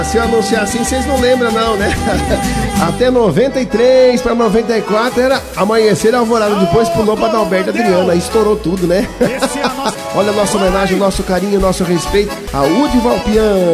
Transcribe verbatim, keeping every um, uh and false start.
Se eu anunciar assim, vocês não lembram não, né? Até noventa e três para noventa e quatro era Amanhecer Alvorada, depois pulou para Adalberto Adriana, aí estourou tudo, né? Olha a nossa homenagem, o nosso carinho, o nosso respeito a Udi Valpian.